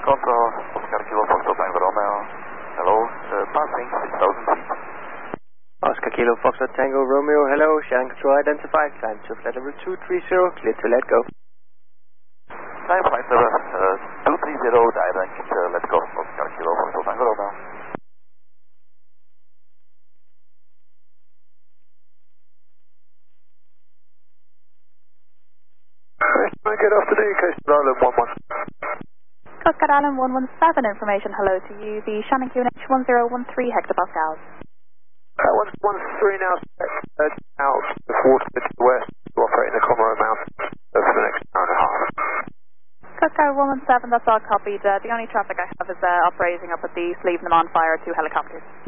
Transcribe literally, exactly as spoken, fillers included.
Control, Oscar Kilo Foxtrot Tango Romeo. Hello, uh, passing six thousand feet. Oscar Kilo Foxtrot Tango Romeo, hello, sharing control identified, climb to flight level two three zero, clear to let go. Climb flight level uh, two three zero, direct, uh, let go, Oscar Kilo Foxtrot Tango Romeo. Good afternoon, Coast Island one one. Coast Guard Island one one seven, information hello to you, the Shannon Q N H one zero one three hectopascals. Uh, one one three now, uh, out the water to the west, to operate in the Comoro Mountains uh, for the next hour and a half. Coast Guard one one seven, that's all copied. Uh, the only traffic I have is uh, operating up at the Sleeve and on fire, two helicopters.